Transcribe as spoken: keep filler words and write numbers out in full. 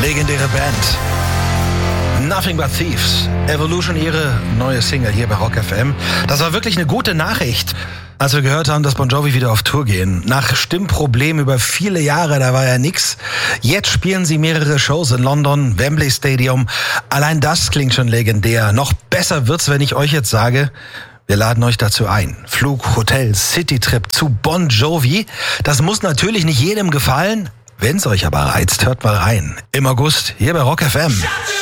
legendäre Band. Nothing But Thieves. Evolution, ihre neue Single hier bei Rock F M. Das war wirklich eine gute Nachricht, als wir gehört haben, dass Bon Jovi wieder auf Tour gehen. Nach Stimmproblemen über viele Jahre, da war ja nix. Jetzt spielen sie mehrere Shows in London, Wembley Stadium. Allein das klingt schon legendär. Noch besser wird's, wenn ich euch jetzt sage, wir laden euch dazu ein. Flug, Hotel, Citytrip zu Bon Jovi. Das muss natürlich nicht jedem gefallen. Wenn's euch aber reizt, hört mal rein. Im August hier bei Rock F M.